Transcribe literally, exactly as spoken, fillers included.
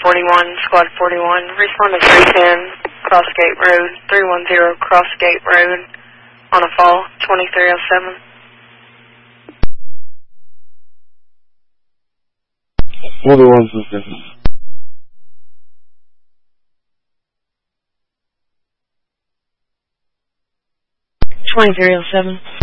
forty-one, Squad forty-one, respond to three ten, Crossgate Road, three one zero Crossgate Road, on a fall, twenty-three oh seven. forty-one, sister. twenty-three oh seven.